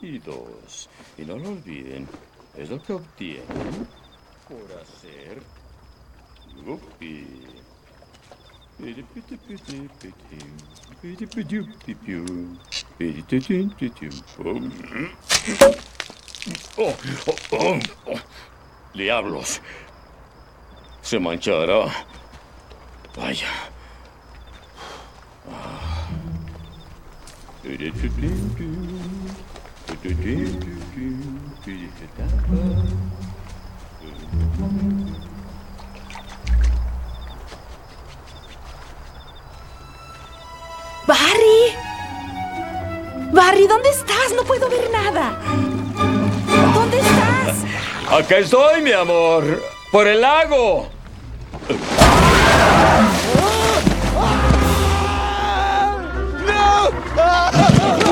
y 2. Y no lo olviden, es lo que obtienen por hacer Yupi. Oh, oh, oh, oh. Diablos. Se manchará. Vaya. ¡Barry! ¡Barry! ¿Dónde estás? No puedo ver nada. ¿Dónde estás? Acá estoy, mi amor. Por el lago.